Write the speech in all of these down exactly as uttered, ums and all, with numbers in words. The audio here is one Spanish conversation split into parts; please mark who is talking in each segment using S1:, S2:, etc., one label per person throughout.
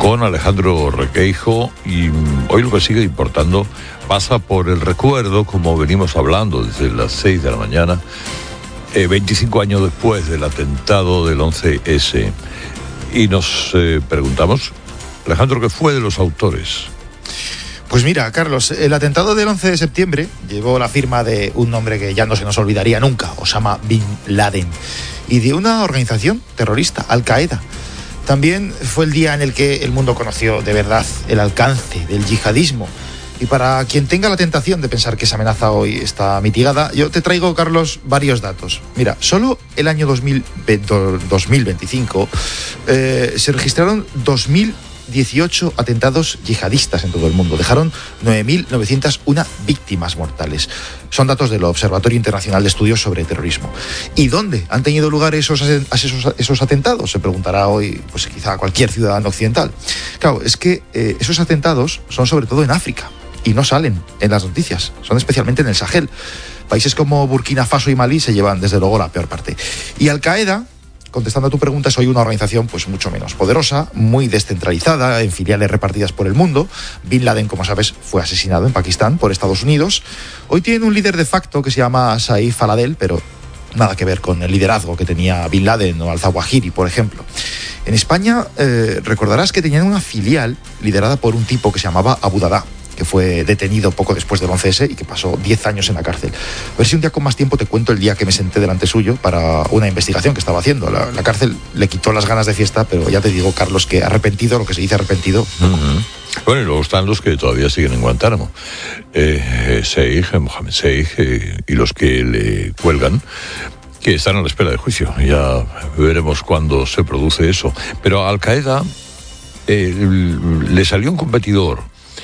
S1: con Alejandro Requeijo, y hoy lo que sigue importando pasa por el recuerdo, como venimos hablando desde las seis de la mañana, eh, veinticinco años después del atentado del once ese. Y nos eh, preguntamos, Alejandro, ¿qué fue de los autores?
S2: Pues mira, Carlos, el atentado del once de septiembre llevó la firma de un nombre que ya no se nos olvidaría nunca, Osama Bin Laden, y de una organización terrorista, Al-Qaeda. También fue el día en el que el mundo conoció de verdad el alcance del yihadismo. Y para quien tenga la tentación de pensar que esa amenaza hoy está mitigada, yo te traigo, Carlos, varios datos. Mira, solo el año dos mil veinticinco eh, se registraron dos mil dieciocho atentados yihadistas en todo el mundo. Dejaron nueve mil novecientas una víctimas mortales. Son datos del Observatorio Internacional de Estudios sobre Terrorismo. ¿Y dónde han tenido lugar esos, esos, esos atentados? Se preguntará hoy, pues quizá cualquier ciudadano occidental. Claro, es que eh, esos atentados son sobre todo en África y no salen en las noticias. Son especialmente en el Sahel. Países como Burkina Faso y Malí se llevan desde luego la peor parte. Y Al-Qaeda, contestando a tu pregunta, es hoy una organización pues mucho menos poderosa, muy descentralizada, en filiales repartidas por el mundo. Bin Laden, como sabes, fue asesinado en Pakistán por Estados Unidos. Hoy tiene un líder de facto que se llama Saif al-Adel, pero nada que ver con el liderazgo que tenía Bin Laden o al-Zawahiri, por ejemplo. En España, eh, recordarás que tenían una filial liderada por un tipo que se llamaba Abu Dada, que fue detenido poco después del once ese y que pasó diez años en la cárcel. A ver si un día con más tiempo te cuento el día que me senté delante suyo para una investigación que estaba haciendo. La, la cárcel le quitó las ganas de fiesta, pero ya te digo, Carlos, que arrepentido, lo que se dice arrepentido.
S1: Uh-huh. Bueno, y luego están los que todavía siguen en Guantánamo. Eh, Seij, Mohamed Seij, eh, y los que le cuelgan, que están a la espera de juicio. Ya veremos cuándo se produce eso. Pero a Al-Qaeda eh, le salió un competidor,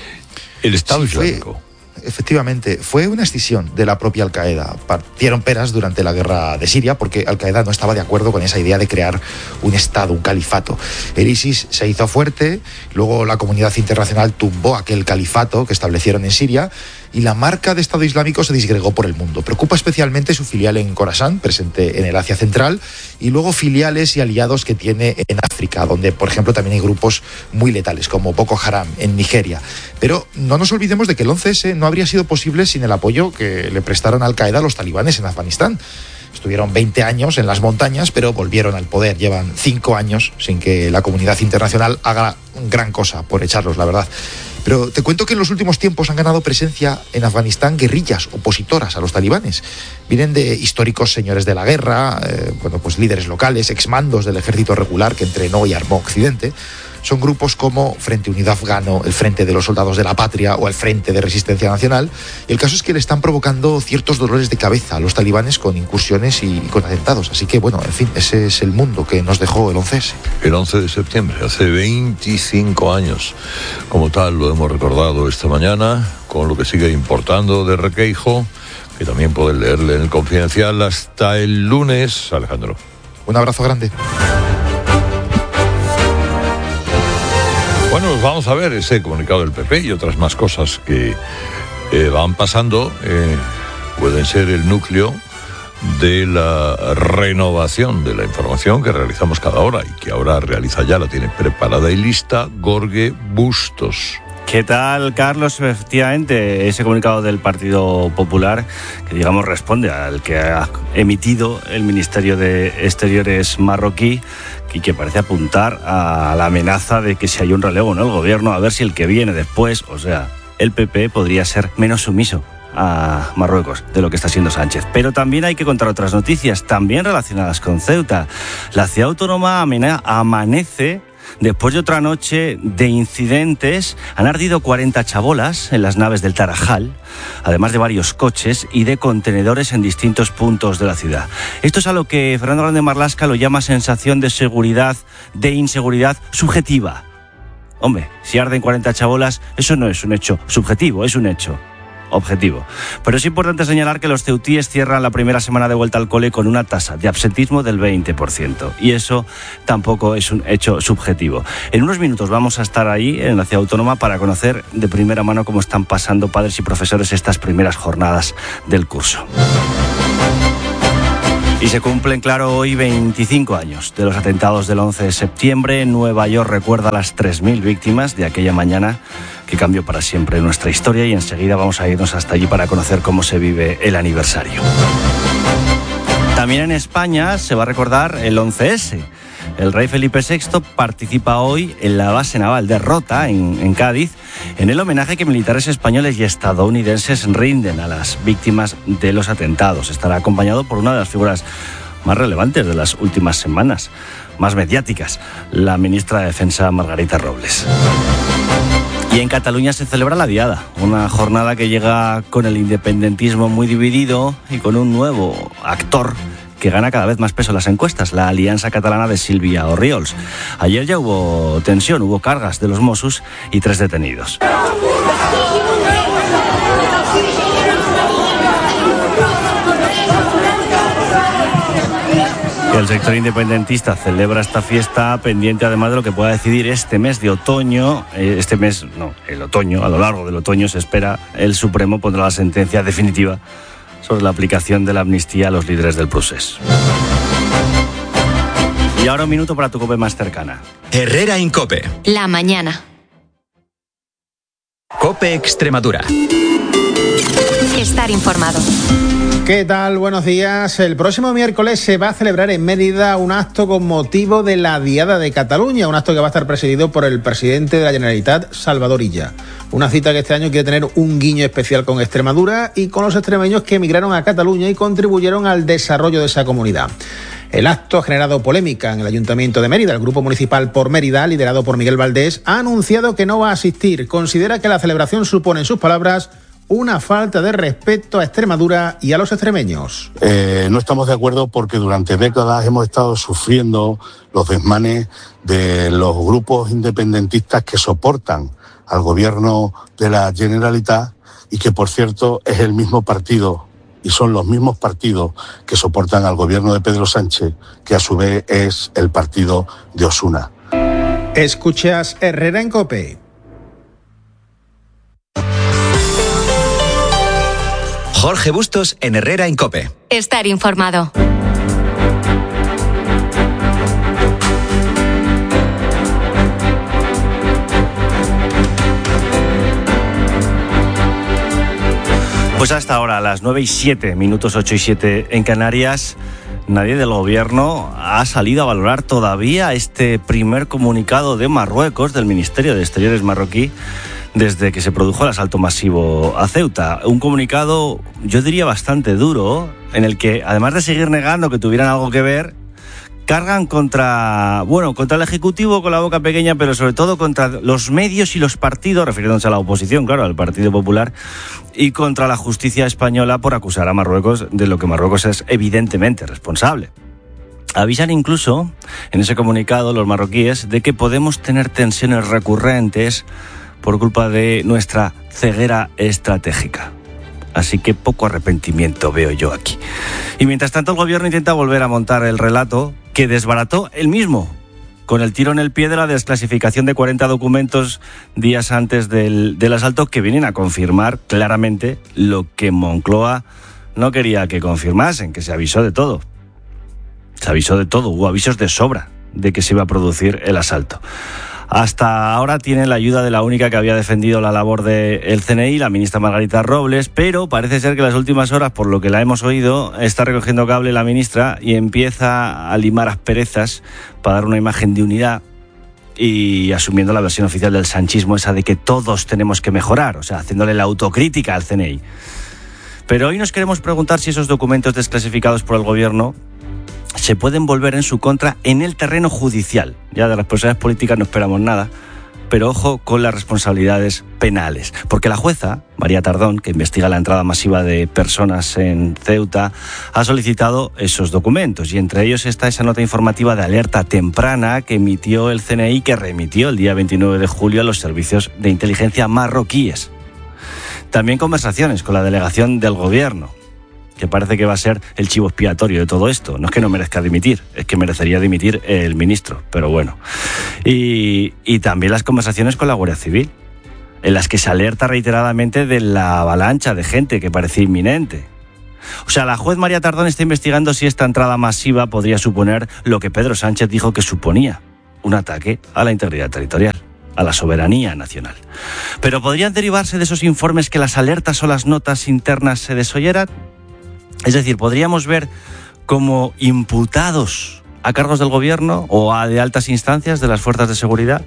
S1: el Estado
S2: sí,
S1: Islámico.
S2: Fue, efectivamente, fue una escisión de la propia Al-Qaeda. Partieron peras durante la guerra de Siria porque Al-Qaeda no estaba de acuerdo con esa idea de crear un Estado, un califato. El ISIS se hizo fuerte, luego la comunidad internacional tumbó aquel califato que establecieron en Siria y la marca de Estado Islámico se disgregó por el mundo. Preocupa especialmente su filial en Khorasan, presente en el Asia Central, y luego filiales y aliados que tiene en África, donde, por ejemplo, también hay grupos muy letales, como Boko Haram en Nigeria. Pero no nos olvidemos de que el once ese no habría sido posible sin el apoyo que le prestaron a Al-Qaeda a los talibanes en Afganistán. Estuvieron veinte años en las montañas, pero volvieron al poder. Llevan cinco años sin que la comunidad internacional haga gran cosa por echarlos, la verdad. Pero te cuento que en los últimos tiempos han ganado presencia en Afganistán guerrillas opositoras a los talibanes. Vienen de históricos señores de la guerra, eh, bueno, pues líderes locales, exmandos del ejército regular que entrenó y armó Occidente. Son grupos como Frente Unido Afgano, el Frente de los Soldados de la Patria o el Frente de Resistencia Nacional. Y el caso es que le están provocando ciertos dolores de cabeza a los talibanes con incursiones y con atentados. Así que, bueno, en fin, ese es el mundo que nos dejó el once ese.
S1: El once de septiembre, hace veinticinco años. Como tal, lo hemos recordado esta mañana, con lo que sigue importando de Requeijo, que también pueden leerle en el Confidencial. Hasta el lunes, Alejandro.
S2: Un abrazo grande.
S1: Bueno, pues vamos a ver ese comunicado del P P y otras más cosas que eh, van pasando. Eh, pueden ser el núcleo de la renovación de la información que realizamos cada hora y que ahora realiza ya, la tiene preparada y lista, Jorge Bustos.
S3: ¿Qué tal, Carlos? Efectivamente, ese comunicado del Partido Popular, que digamos responde al que ha emitido el Ministerio de Exteriores marroquí, y que parece apuntar a la amenaza de que si hay un relevo en el gobierno, a ver si el que viene después, o sea, el P P, podría ser menos sumiso a Marruecos de lo que está siendo Sánchez. Pero también hay que contar otras noticias, también relacionadas con Ceuta. La ciudad autónoma amanece después de otra noche de incidentes. Han ardido cuarenta chabolas en las naves del Tarajal, además de varios coches y de contenedores en distintos puntos de la ciudad. Esto es a lo que Fernando Grande Marlaska lo llama sensación de seguridad, de inseguridad subjetiva. Hombre, si arden cuarenta chabolas, eso no es un hecho subjetivo, es un hecho objetivo. Pero es importante señalar que los ceutíes cierran la primera semana de vuelta al cole con una tasa de absentismo del veinte por ciento. Y eso tampoco es un hecho subjetivo. En unos minutos vamos a estar ahí en la ciudad autónoma para conocer de primera mano cómo están pasando padres y profesores estas primeras jornadas del curso. Y se cumplen, claro, hoy veinticinco años de los atentados del once de septiembre. Nueva York recuerda las tres mil víctimas de aquella mañana que cambió para siempre nuestra historia, y enseguida vamos a irnos hasta allí para conocer cómo se vive el aniversario. También en España se va a recordar el once ese. El rey Felipe sexto participa hoy en la base naval de Rota, en, en Cádiz, en el homenaje que militares españoles y estadounidenses rinden a las víctimas de los atentados. Estará acompañado por una de las figuras más relevantes de las últimas semanas, más mediáticas, la ministra de Defensa, Margarita Robles. Y en Cataluña se celebra la Diada, una jornada que llega con el independentismo muy dividido y con un nuevo actor que gana cada vez más peso en las encuestas, la Alianza Catalana de Sílvia Orriols. Ayer ya hubo tensión, hubo cargas de los Mossos y tres detenidos. El sector independentista celebra esta fiesta pendiente además de lo que pueda decidir este mes de otoño. Este mes, no, el otoño, a lo largo del otoño se espera, el Supremo pondrá la sentencia definitiva sobre la aplicación de la amnistía a los líderes del procés. Y ahora un minuto para tu COPE más cercana.
S4: Herrera en COPE.
S5: La mañana.
S4: COPE Extremadura.
S5: Estar informado.
S6: ¿Qué tal? Buenos días. El próximo miércoles se va a celebrar en Mérida un acto con motivo de la Diada de Cataluña, un acto que va a estar presidido por el presidente de la Generalitat, Salvador Illa. Una cita que este año quiere tener un guiño especial con Extremadura y con los extremeños que emigraron a Cataluña y contribuyeron al desarrollo de esa comunidad. El acto ha generado polémica en el Ayuntamiento de Mérida. El Grupo Municipal por Mérida, liderado por Miguel Valdés, ha anunciado que no va a asistir. Considera que la celebración supone, en sus palabras, una falta de respeto a Extremadura y a los extremeños.
S7: Eh, no estamos de acuerdo porque durante décadas hemos estado sufriendo los desmanes de los grupos independentistas que soportan al gobierno de la Generalitat y que, por cierto, es el mismo partido y son los mismos partidos que soportan al gobierno de Pedro Sánchez, que a su vez es el partido de Osuna.
S6: Escuchas Herrera en COPE.
S4: Jorge Bustos en Herrera en COPE.
S5: Estar informado.
S3: Pues hasta ahora, a las nueve y siete, minutos ocho y siete en Canarias, nadie del gobierno ha salido a valorar todavía este primer comunicado de Marruecos, del Ministerio de Exteriores marroquí, desde que se produjo el asalto masivo a Ceuta. Un comunicado, yo diría, bastante duro, en el que, además de seguir negando que tuvieran algo que ver, cargan contra, bueno, contra el Ejecutivo con la boca pequeña, pero sobre todo contra los medios y los partidos, refiriéndose a la oposición, claro, al Partido Popular, y contra la justicia española por acusar a Marruecos de lo que Marruecos es evidentemente responsable. Avisan incluso, en ese comunicado, los marroquíes, de que podemos tener tensiones recurrentes por culpa de nuestra ceguera estratégica. Así que poco arrepentimiento veo yo aquí. Y mientras tanto el gobierno intenta volver a montar el relato que desbarató él mismo, con el tiro en el pie de la desclasificación de cuarenta documentos días antes del, del asalto, que vienen a confirmar claramente lo que Moncloa no quería que confirmasen, que se avisó de todo. Se avisó de todo, hubo avisos de sobra de que se iba a producir el asalto. Hasta ahora tiene la ayuda de la única que había defendido la labor del C N I, la ministra Margarita Robles, pero parece ser que en las últimas horas, por lo que la hemos oído, está recogiendo cable la ministra y empieza a limar asperezas para dar una imagen de unidad y asumiendo la versión oficial del sanchismo, esa de que todos tenemos que mejorar, o sea, haciéndole la autocrítica al C N I. Pero hoy nos queremos preguntar si esos documentos desclasificados por el gobierno se pueden volver en su contra en el terreno judicial. Ya de responsabilidades políticas no esperamos nada, pero ojo con las responsabilidades penales, porque la jueza, María Tardón, que investiga la entrada masiva de personas en Ceuta, ha solicitado esos documentos, y entre ellos está esa nota informativa de alerta temprana que emitió el C N I, que remitió el día veintinueve de julio a los servicios de inteligencia marroquíes. También conversaciones con la delegación del gobierno, que parece que va a ser el chivo expiatorio de todo esto. No es que no merezca dimitir, es que merecería dimitir el ministro, pero bueno. Y, y también las conversaciones con la Guardia Civil, en las que se alerta reiteradamente de la avalancha de gente que parecía inminente. O sea, la juez María Tardón está investigando si esta entrada masiva podría suponer lo que Pedro Sánchez dijo que suponía, un ataque a la integridad territorial, a la soberanía nacional. Pero ¿podrían derivarse de esos informes que las alertas o las notas internas se desoyeran? Es decir, ¿podríamos ver como imputados a cargos del gobierno o a de altas instancias de las fuerzas de seguridad?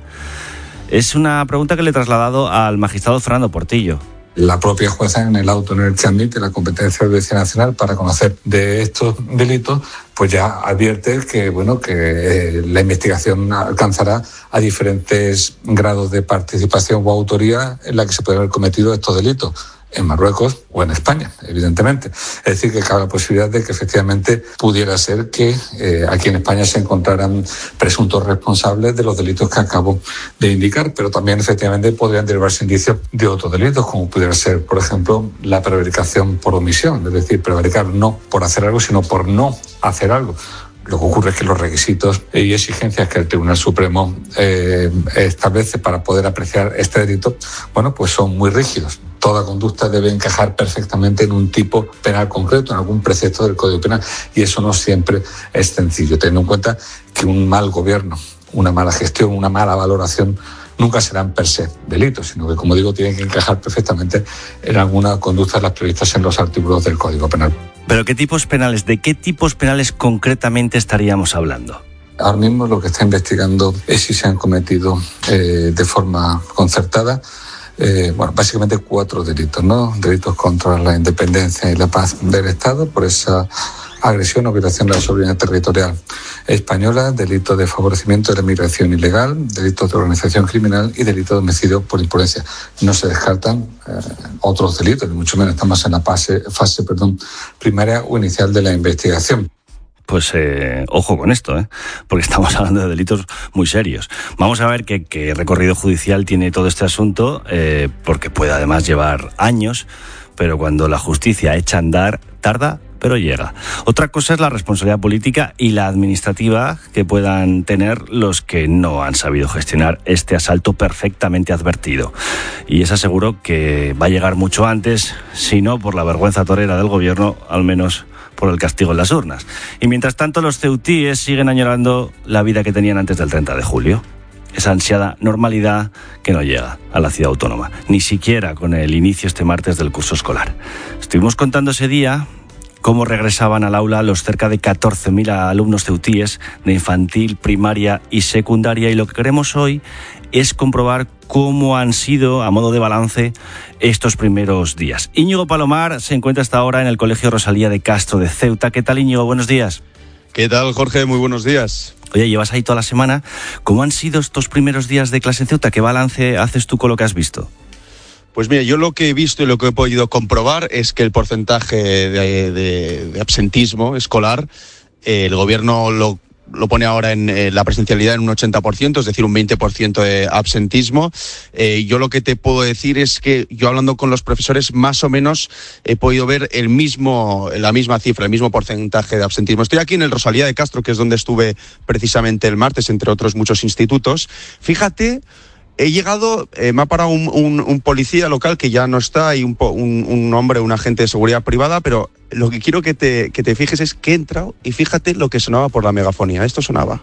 S3: Es una pregunta que le he trasladado al magistrado Fernando Portillo.
S8: La propia jueza en el auto en el que admite la competencia de la Audiencia Nacional para conocer de estos delitos, pues ya advierte que bueno que eh, la investigación alcanzará a diferentes grados de participación o autoría en la que se pueden haber cometido estos delitos, en Marruecos o en España, evidentemente. Es decir, que cabe la posibilidad de que efectivamente pudiera ser que eh, aquí en España se encontraran presuntos responsables de los delitos que acabo de indicar, pero también efectivamente podrían derivarse indicios de otros delitos, como pudiera ser, por ejemplo, la prevaricación por omisión, es decir, prevaricar no por hacer algo, sino por no hacer algo. Lo que ocurre es que los requisitos y exigencias que el Tribunal Supremo eh, establece para poder apreciar este delito, bueno, pues son muy rígidos. Toda conducta debe encajar perfectamente en un tipo penal concreto, en algún precepto del Código Penal, y eso no siempre es sencillo, teniendo en cuenta que un mal gobierno, una mala gestión, una mala valoración nunca serán per se delitos, sino que, como digo, tienen que encajar perfectamente en alguna conducta de las previstas en los artículos del Código Penal.
S3: ¿Pero qué tipos penales, de qué tipos penales concretamente estaríamos hablando?
S8: Ahora mismo lo que está investigando es si se han cometido eh, de forma concertada Eh, bueno, básicamente cuatro delitos, ¿no? Delitos contra la independencia y la paz del Estado por esa agresión o violación de la soberanía territorial española, delito de favorecimiento de la migración ilegal, delito de organización criminal y delito de homicidio por imprudencia. No se descartan eh, otros delitos, ni mucho menos estamos en la fase, fase perdón, primaria o inicial de la investigación.
S3: Pues eh, ojo con esto, ¿eh? Porque estamos hablando de delitos muy serios. Vamos a ver qué, qué recorrido judicial tiene todo este asunto, eh, porque puede además llevar años, pero cuando la justicia echa a andar, tarda, pero llega. Otra cosa es la responsabilidad política y la administrativa que puedan tener los que no han sabido gestionar este asalto perfectamente advertido. Y es aseguro que va a llegar mucho antes, si no por la vergüenza torera del gobierno, al menos por el castigo en las urnas. Y mientras tanto, los ceutíes siguen añorando la vida que tenían antes del treinta de julio. Esa ansiada normalidad que no llega a la ciudad autónoma, ni siquiera con el inicio este martes del curso escolar. Estuvimos contando ese día cómo regresaban al aula los cerca de catorce mil alumnos ceutíes de infantil, primaria y secundaria, y lo que queremos hoy es comprobar cómo han sido, a modo de balance, estos primeros días. Íñigo Palomar se encuentra hasta ahora en el Colegio Rosalía de Castro de Ceuta. ¿Qué tal, Íñigo? Buenos días.
S9: ¿Qué tal, Jorge? Muy buenos días.
S3: Oye, llevas ahí toda la semana. ¿Cómo han sido estos primeros días de clase en Ceuta? ¿Qué balance haces tú con lo que has visto?
S9: Pues mira, yo lo que he visto y lo que he podido comprobar es que el porcentaje de, de, de absentismo escolar, eh, el gobierno lo lo pone ahora en eh, la presencialidad en un ochenta por ciento, es decir, un veinte por ciento de absentismo. Eh, yo lo que te puedo decir es que yo, hablando con los profesores, más o menos he podido ver el mismo, la misma cifra, el mismo porcentaje de absentismo. Estoy aquí en el Rosalía de Castro, que es donde estuve precisamente el martes, entre otros muchos institutos. Fíjate, he llegado, eh, me ha parado un, un, un policía local que ya no está, y un, un, un hombre, un agente de seguridad privada, pero lo que quiero que te, que te fijes es que he entrado y fíjate lo que sonaba por la megafonía. Esto sonaba.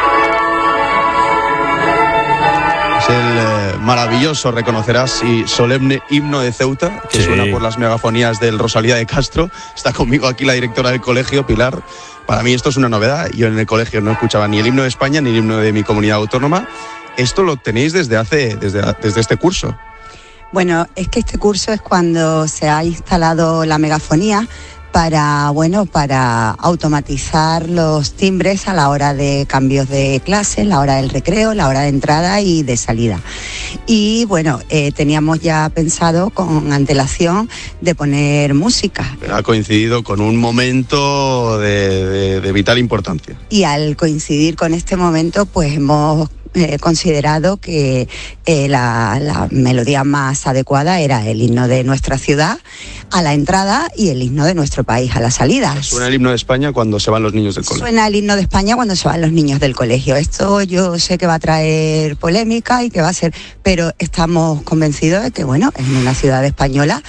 S9: Es el eh, maravilloso, reconocerás, y solemne himno de Ceuta, que sí suena por las megafonías del Rosalía de Castro. Está conmigo aquí la directora del colegio, Pilar. Para mí esto es una novedad. Yo en el colegio no escuchaba ni el himno de España ni el himno de mi comunidad autónoma. Esto lo tenéis desde hace, desde, desde este curso.
S10: Bueno, es que este curso es cuando se ha instalado la megafonía para, bueno, para automatizar los timbres a la hora de cambios de clases, la hora del recreo, la hora de entrada y de salida. Y bueno, eh, teníamos ya pensado con antelación de poner música.
S9: Ha coincidido con un momento de, de, de vital importancia.
S10: Y al coincidir con este momento, pues hemos Eh, considerado que eh, la, la melodía más adecuada era el himno de nuestra ciudad a la entrada y el himno de nuestro país a la salida.
S9: Suena el himno de España cuando se van los niños del colegio.
S10: Suena el himno de España cuando se van los niños del colegio. Esto yo sé que va a traer polémica y que va a ser, pero estamos convencidos de que, bueno, en una ciudad española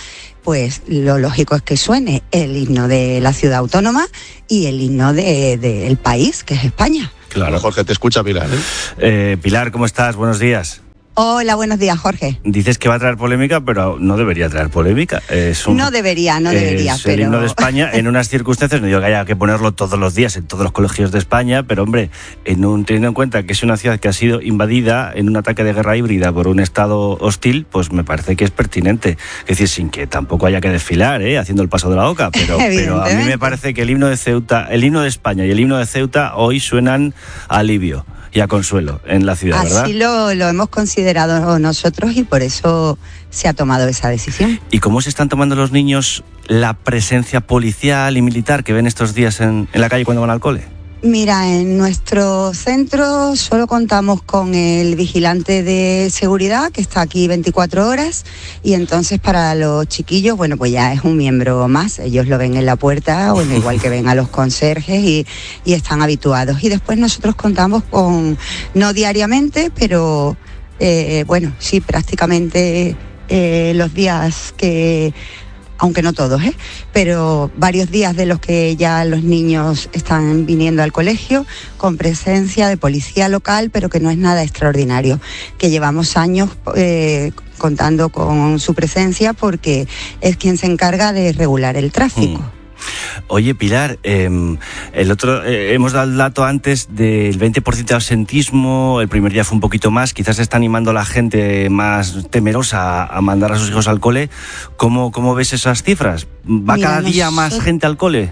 S10: pues lo lógico es que suene el himno de la ciudad autónoma y el himno de, de, del país, que es España.
S9: Claro, Jorge, te escucha Pilar, ¿eh?
S3: Eh, Pilar, ¿cómo estás? Buenos días.
S10: Hola, buenos días, Jorge.
S3: Dices que va a traer polémica, pero no debería traer polémica. Es un,
S10: no debería, no debería,
S3: es
S10: pero...
S3: el himno de España en unas circunstancias, no digo que haya que ponerlo todos los días en todos los colegios de España, pero hombre, en un, teniendo en cuenta que es una ciudad que ha sido invadida en un ataque de guerra híbrida por un Estado hostil, pues me parece que es pertinente. Es decir, sin que tampoco haya que desfilar, ¿eh? Haciendo el paso de la oca, pero, pero a mí me parece que el himno de Ceuta, el himno de España y el himno de Ceuta hoy suenan a alivio y a consuelo en la ciudad, ¿verdad?
S10: Así lo, lo hemos considerado nosotros y por eso se ha tomado esa decisión.
S3: ¿Y cómo se están tomando los niños la presencia policial y militar que ven estos días en, en la calle cuando van al cole?
S10: Mira, en nuestro centro solo contamos con el vigilante de seguridad que está aquí veinticuatro horas y entonces para los chiquillos, bueno, pues ya es un miembro más. Ellos lo ven en la puerta, bueno, igual que ven a los conserjes y, y están habituados. Y después nosotros contamos con, no diariamente, pero eh, bueno, sí, prácticamente eh, los días que... aunque no todos, ¿eh? pero varios días de los que ya los niños están viniendo al colegio, con presencia de policía local, pero que no es nada extraordinario, que llevamos años eh, contando con su presencia porque es quien se encarga de regular el tráfico. Mm.
S3: Oye, Pilar, eh, el otro eh, hemos dado el dato antes del veinte por ciento de absentismo, el primer día fue un poquito más, quizás se está animando a la gente más temerosa a mandar a sus hijos al cole. ¿Cómo, cómo ves esas cifras? ¿Va Mira, cada día nosotros... más gente al cole?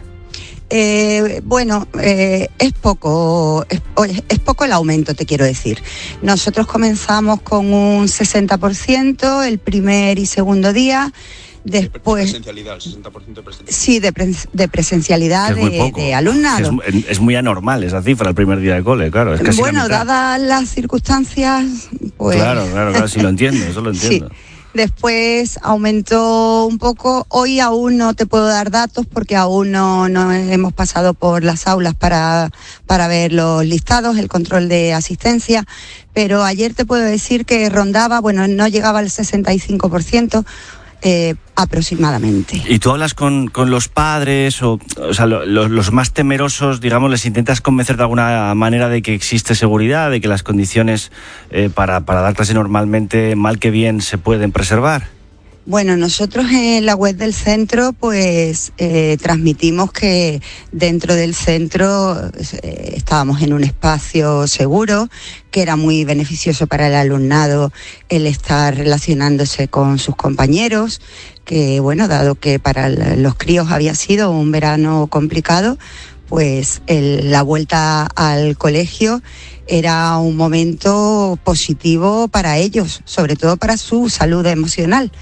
S10: Eh, bueno, eh, es poco, es, es poco el aumento, te quiero decir. Nosotros comenzamos con un sesenta por ciento el primer y segundo día. Después,
S9: presencialidad, el sesenta por ciento de presencialidad.
S10: Sí, de, pre, de presencialidad de, de alumnado.
S3: Es, es muy anormal esa cifra el primer día de cole, claro. Es casi
S10: bueno, dadas las circunstancias, pues...
S3: Claro, claro, claro, sí lo entiendo, eso lo entiendo.
S10: Sí. Después aumentó un poco. Hoy aún no te puedo dar datos porque aún no, no hemos pasado por las aulas para, para ver los listados, el control de asistencia, pero ayer te puedo decir que rondaba, bueno, no llegaba al sesenta y cinco por ciento, Eh, aproximadamente.
S3: ¿Y tú hablas con, con los padres o, o sea, lo, lo, los más temerosos, digamos, les intentas convencer de alguna manera de que existe seguridad, de que las condiciones eh, para, para dar clase normalmente, mal que bien, se pueden preservar?
S10: Bueno, nosotros en la web del centro pues eh, transmitimos que dentro del centro eh, estábamos en un espacio seguro, que era muy beneficioso para el alumnado el estar relacionándose con sus compañeros, que bueno, dado que para los críos había sido un verano complicado, pues el, la vuelta al colegio era un momento positivo para ellos, sobre todo para su salud emocional.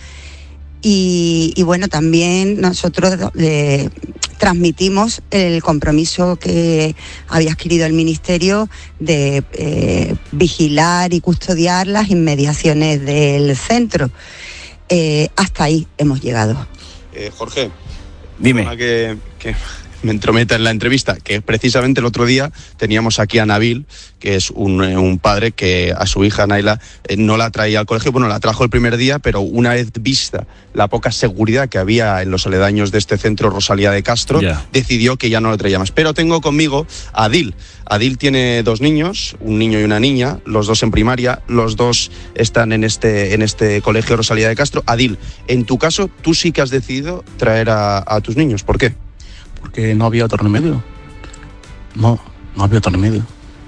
S10: Y, y bueno, también nosotros eh, transmitimos el compromiso que había adquirido el Ministerio de eh, vigilar y custodiar las inmediaciones del centro. Eh, hasta ahí hemos llegado.
S9: Eh, Jorge,
S3: dime.
S9: Que, que me entrometa en la entrevista, que precisamente el otro día teníamos aquí a Nabil, que es un, un padre que a su hija Naila eh, no la traía al colegio. Bueno, la trajo el primer día, pero una vez vista la poca seguridad que había en los aledaños de este centro Rosalía de Castro, yeah. decidió que ya no lo traía más. Pero tengo conmigo a Adil. Adil tiene dos niños, un niño y una niña, los dos en primaria, los dos están en este, en este colegio Rosalía de Castro. Adil, en tu caso, tú sí que has decidido traer a, a tus niños. ¿Por qué?
S7: Porque no había otro remedio. No, no había otro remedio.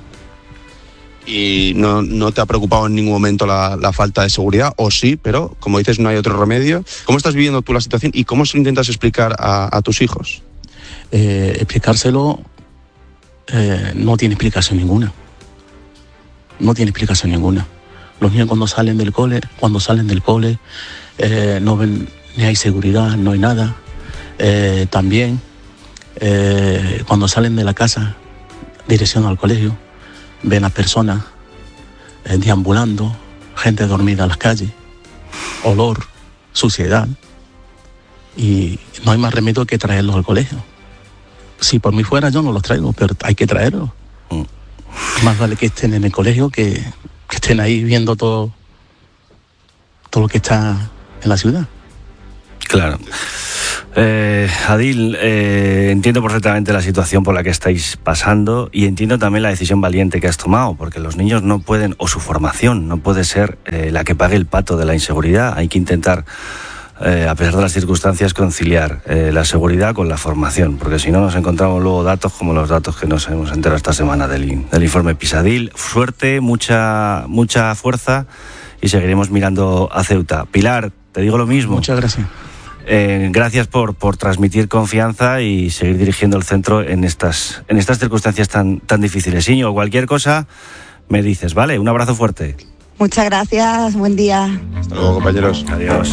S9: ¿Y no, no te ha preocupado en ningún momento la, la falta de seguridad? O sí, pero como dices, no hay otro remedio. ¿Cómo estás viviendo tú la situación y cómo se lo intentas explicar a, a tus hijos?
S7: Eh, explicárselo eh, no tiene explicación ninguna. No tiene explicación ninguna. Los niños cuando salen del cole, cuando salen del cole, eh, no ven, ni hay seguridad, no hay nada. Eh, también eh, cuando salen de la casa, dirección al colegio, ven a personas eh, deambulando, gente dormida en las calles, olor, suciedad, y no hay más remedio que traerlos al colegio. Si por mí fuera yo no los traigo, pero hay que traerlos. Mm. Más vale que estén en el colegio que, que estén ahí viendo todo, todo lo que está en la ciudad.
S3: Claro. Eh, Adil, eh, entiendo perfectamente la situación por la que estáis pasando y entiendo también la decisión valiente que has tomado, porque los niños no pueden, o su formación no puede ser eh, la que pague el pato de la inseguridad. Hay que intentar, eh, a pesar de las circunstancias, conciliar eh, la seguridad con la formación, porque si no nos encontramos luego datos como los datos que nos hemos enterado esta semana del, del informe PISA. Adil, suerte, mucha, mucha fuerza y seguiremos mirando a Ceuta. Pilar, te digo lo mismo.
S11: Muchas gracias.
S3: Eh, gracias por, por transmitir confianza y seguir dirigiendo el centro en estas, en estas circunstancias tan, tan difíciles. Iñigo, cualquier cosa me dices, ¿vale? Un abrazo fuerte.
S10: Muchas gracias, buen día.
S9: Hasta luego, compañeros.
S3: Adiós.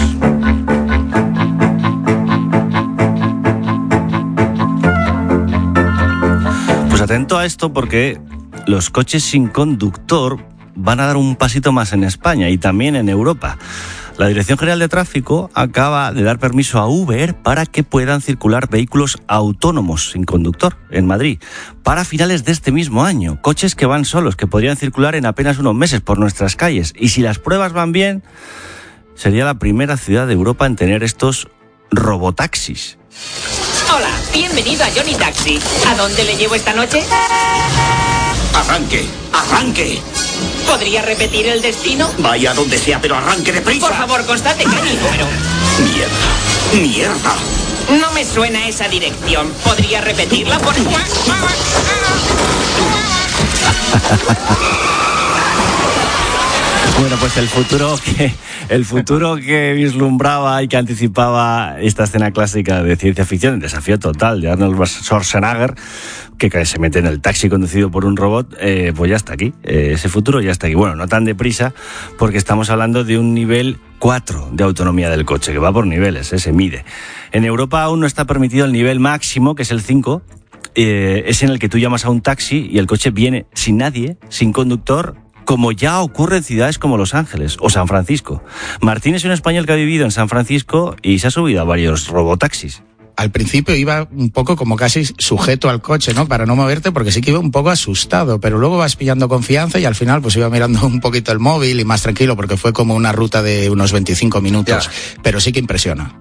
S3: Pues atento a esto porque los coches sin conductor van a dar un pasito más en España y también en Europa. La Dirección General de Tráfico acaba de dar permiso a Uber para que puedan circular vehículos autónomos sin conductor en Madrid para finales de este mismo año. Coches que van solos, que podrían circular en apenas unos meses por nuestras calles. Y si las pruebas van bien, sería la primera ciudad de Europa en tener estos robotaxis.
S12: Hola, bienvenido a Johnny Taxi. ¿A dónde le llevo esta noche?
S13: ¡Arranque! ¡Arranque!
S12: ¿Podría repetir el destino?
S13: Vaya donde sea, pero arranque deprisa.
S12: Por favor, constate que hay número.
S13: ¡Mierda! ¡Mierda!
S12: No me suena esa dirección. ¿Podría repetirla, por favor?
S3: Bueno, pues el futuro que el futuro que vislumbraba y que anticipaba esta escena clásica de ciencia ficción, el desafío total de Arnold Schwarzenegger, que se mete en el taxi conducido por un robot, eh, pues ya está aquí. Eh, ese futuro ya está aquí. Bueno, no tan deprisa, porque estamos hablando de un nivel cuatro de autonomía del coche, que va por niveles, eh, se mide. En Europa aún no está permitido el nivel máximo, que es el cinco, eh, es en el que tú llamas a un taxi y el coche viene sin nadie, sin conductor, como ya ocurre en ciudades como Los Ángeles o San Francisco. Martín es un español que ha vivido en San Francisco y se ha subido a varios robotaxis.
S11: Al principio iba un poco como casi sujeto al coche, ¿no? Para no moverte, porque sí que iba un poco asustado, pero luego vas pillando confianza y al final pues iba mirando un poquito el móvil y más tranquilo, porque fue como una ruta de unos veinticinco minutos, ya. Pero sí que impresiona.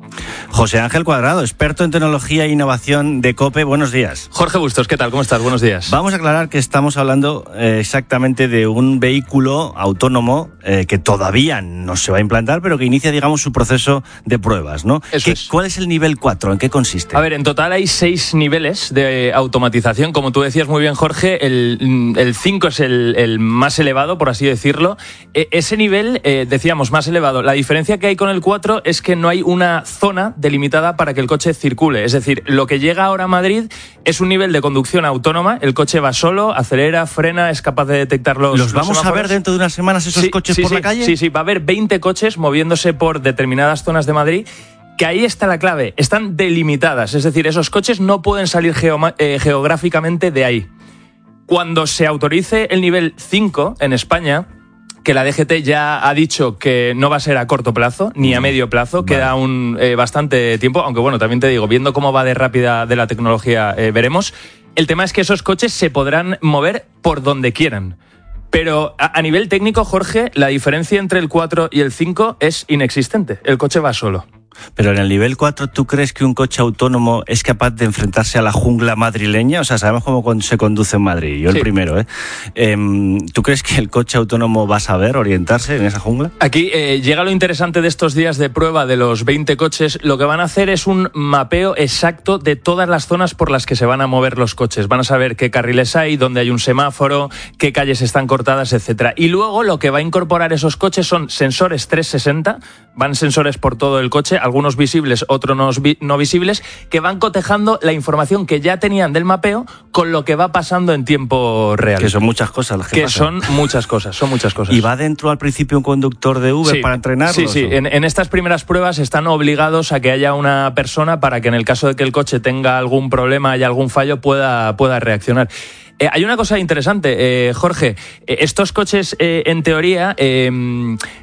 S3: José Ángel Cuadrado, experto en tecnología e innovación de COPE, buenos días.
S14: Jorge Bustos, ¿qué tal? ¿Cómo estás? Buenos días.
S3: Vamos a aclarar que estamos hablando eh, exactamente de un vehículo autónomo eh, que todavía no se va a implantar, pero que inicia, digamos, su proceso de pruebas, ¿no?
S14: Eso
S3: ¿Qué,
S14: es.
S3: ¿Cuál es el nivel cuatro? ¿En qué consiste?
S14: A ver, en total hay seis niveles de automatización. Como tú decías muy bien, Jorge, el, el cinco es el, el más elevado, por así decirlo. E, ese nivel, eh, decíamos, más elevado. La diferencia que hay con el cuatro es que no hay una zona delimitada para que el coche circule. Es decir, lo que llega ahora a Madrid es un nivel de conducción autónoma. El coche va solo, acelera, frena, es capaz de detectar los
S3: ¿Los vamos
S14: los
S3: a ver dentro de unas semanas esos
S14: sí,
S3: coches
S14: sí,
S3: por
S14: sí,
S3: la calle?
S14: Sí, sí, va a haber veinte coches moviéndose por determinadas zonas de Madrid, que ahí está la clave. Están delimitadas, es decir, esos coches no pueden salir geoma- eh, geográficamente de ahí. Cuando se autorice el nivel cinco en España, que la D G T ya ha dicho que no va a ser a corto plazo ni a medio plazo, vale. Queda un eh, bastante tiempo, aunque bueno, también te digo, viendo cómo va de rápida de la tecnología, eh, veremos. El tema es que esos coches se podrán mover por donde quieran. Pero a, a nivel técnico, Jorge, la diferencia entre el cuatro y el cinco es inexistente. El coche va solo.
S3: Pero en el nivel cuatro, ¿tú crees que un coche autónomo es capaz de enfrentarse a la jungla madrileña? O sea, sabemos cómo se conduce en Madrid, yo sí. El primero, ¿eh? eh ¿Tú crees que el coche autónomo va a saber orientarse en esa jungla?
S14: Aquí eh, llega lo interesante de estos días de prueba de los veinte coches. Lo que van a hacer es un mapeo exacto de todas las zonas por las que se van a mover los coches. Van a saber qué carriles hay, dónde hay un semáforo, qué calles están cortadas, etcétera. Y luego lo que va a incorporar esos coches son sensores trescientos sesenta, van sensores por todo el coche, algunos visibles, otros no, no visibles, que van cotejando la información que ya tenían del mapeo con lo que va pasando en tiempo real.
S3: Que son muchas cosas las que,
S14: que
S3: pasan.
S14: son muchas cosas, son muchas cosas.
S3: ¿Y va dentro al principio un conductor de Uber
S14: sí,
S3: para entrenarlos?
S14: Sí, sí. En, en estas primeras pruebas están obligados a que haya una persona para que en el caso de que el coche tenga algún problema, haya algún fallo, pueda, pueda reaccionar. Eh, hay una cosa interesante, eh, Jorge. Eh, estos coches, eh, en teoría... Eh,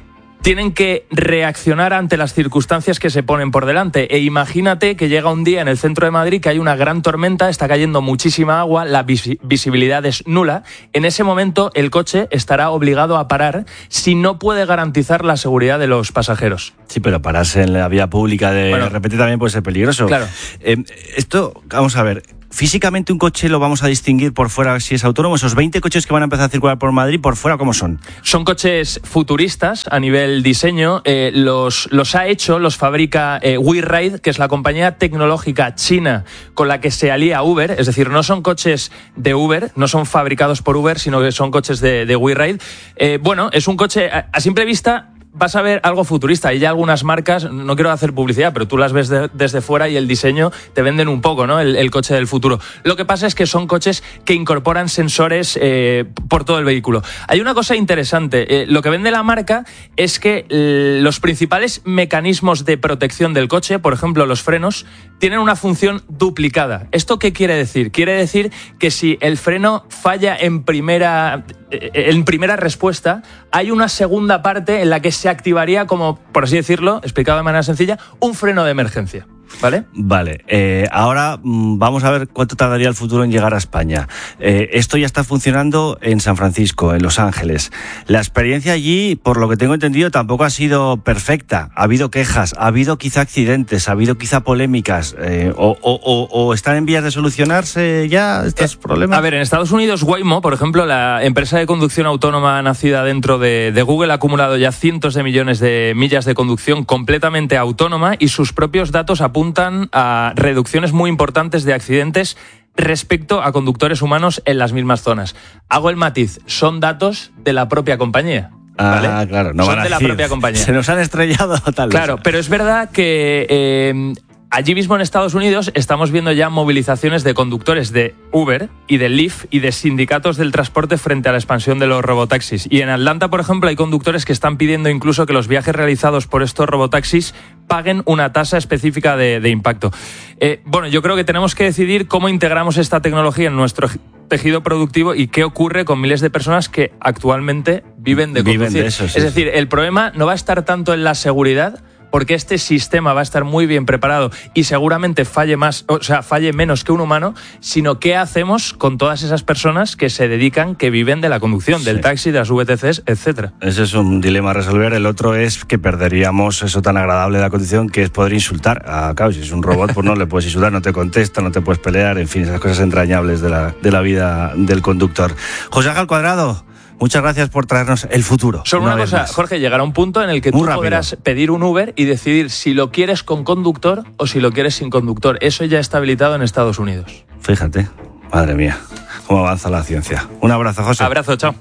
S14: tienen que reaccionar ante las circunstancias que se ponen por delante. E imagínate que llega un día en el centro de Madrid que hay una gran tormenta, está cayendo muchísima agua, la vis- visibilidad es nula. En ese momento el coche estará obligado a parar si no puede garantizar la seguridad de los pasajeros.
S3: Sí, pero pararse en la vía pública de
S14: Bueno,
S3: repente también puede ser peligroso.
S14: Claro.
S3: Eh, esto, vamos a ver... Físicamente un coche lo vamos a distinguir por fuera si es autónomo. Esos veinte coches que van a empezar a circular por Madrid, por fuera, ¿cómo son?
S14: Son coches futuristas a nivel diseño. Eh, los, los ha hecho, los fabrica eh, WeRide, que es la compañía tecnológica china con la que se alía Uber. Es decir, no son coches de Uber, no son fabricados por Uber, sino que son coches de, de WeRide. Eh, bueno, es un coche a, a simple vista... Vas a ver algo futurista. Hay ya algunas marcas, no quiero hacer publicidad, pero tú las ves de, desde fuera y el diseño te venden un poco, ¿no? El, el coche del futuro. Lo que pasa es que son coches que incorporan sensores eh, por todo el vehículo. Hay una cosa interesante. Eh, lo que vende la marca es que eh, los principales mecanismos de protección del coche, por ejemplo, los frenos, tienen una función duplicada. ¿Esto qué quiere decir? Quiere decir que si el freno falla en primera, eh, en primera respuesta, hay una segunda parte en la que se activaría como, por así decirlo, explicado de manera sencilla, un freno de emergencia. ¿Vale?
S3: Vale, eh, ahora mmm, vamos a ver cuánto tardaría el futuro en llegar a España. Eh, esto ya está funcionando en San Francisco, en Los Ángeles. La experiencia allí, por lo que tengo entendido, tampoco ha sido perfecta. Ha habido quejas, ha habido quizá accidentes, ha habido quizá polémicas, eh, o, o, o, o están en vías de solucionarse ya estos eh, problemas.
S14: A ver, en Estados Unidos, Waymo, por ejemplo, la empresa de conducción autónoma nacida dentro de, de Google, ha acumulado ya cientos de millones de millas de conducción completamente autónoma y sus propios datos apuntan a reducciones muy importantes de accidentes respecto a conductores humanos en las mismas zonas. Hago el matiz, son datos de la propia compañía. ¿Vale?
S3: Ah, claro, no
S14: son
S3: van a
S14: de la
S3: decir,
S14: propia compañía.
S3: Se nos han estrellado tal vez.
S14: Claro, pero es verdad que eh, allí mismo en Estados Unidos estamos viendo ya movilizaciones de conductores de Uber y de Lyft y de sindicatos del transporte frente a la expansión de los robotaxis. Y en Atlanta, por ejemplo, hay conductores que están pidiendo incluso que los viajes realizados por estos robotaxis paguen una tasa específica de, de impacto. Eh, bueno, yo creo que tenemos que decidir cómo integramos esta tecnología en nuestro tejido productivo y qué ocurre con miles de personas que actualmente viven de conducir.
S3: Viven de eso, sí.
S14: Es decir, el problema no va a estar tanto en la seguridad, porque este sistema va a estar muy bien preparado y seguramente falle más, o sea, falle menos que un humano, sino qué hacemos con todas esas personas que se dedican, que viven de la conducción, sí, del taxi, de las V T Cs, etcétera.
S3: Ese es un dilema a resolver. El otro es que perderíamos eso tan agradable de la conducción que es poder insultar. Ah, claro, si es un robot, pues no le puedes insultar, no te contesta, no te puedes pelear, en fin, esas cosas entrañables de la, de la vida del conductor. José Ángel Cuadrado, muchas gracias por traernos el futuro.
S14: Solo una, una cosa, más. Jorge, llegará un punto en el que
S3: Muy
S14: tú
S3: rápido.
S14: podrás pedir un Uber y decidir si lo quieres con conductor o si lo quieres sin conductor. Eso ya está habilitado en Estados Unidos.
S3: Fíjate, madre mía, cómo avanza la ciencia. Un abrazo, José.
S14: Abrazo, chao.